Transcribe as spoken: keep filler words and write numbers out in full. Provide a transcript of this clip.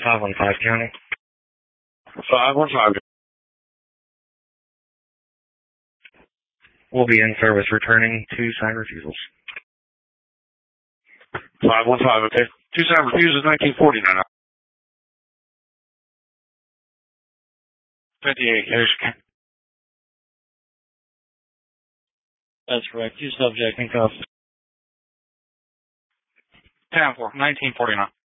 five one five County. five one five. Will be in service returning two sign refusals. five one five, okay. Two sign refusals, nineteen forty-nine. fifty-eight, yes. That's correct. Two subject in cuffs. ten four, nineteen forty-nine.